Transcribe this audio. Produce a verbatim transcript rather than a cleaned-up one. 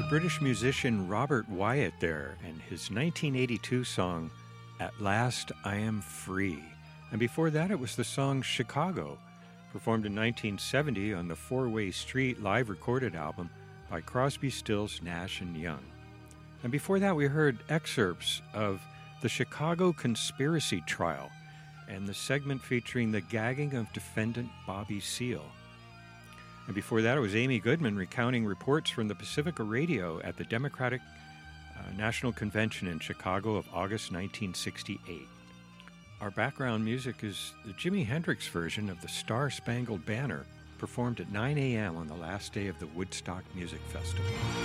British musician Robert Wyatt there and his nineteen eighty-two song, At Last I Am Free. And before that, it was the song Chicago, performed in nineteen seventy on the Four-Way Street live recorded album by Crosby, Stills, Nash and Young. And before that, we heard excerpts of the Chicago Conspiracy Trial and the segment featuring the gagging of defendant Bobby Seale. And before that, it was Amy Goodman recounting reports from the Pacifica Radio at the Democratic uh, National Convention in Chicago of August nineteen sixty-eight. Our background music is the Jimi Hendrix version of the Star Spangled Banner, performed at nine a.m. on the last day of the Woodstock Music Festival.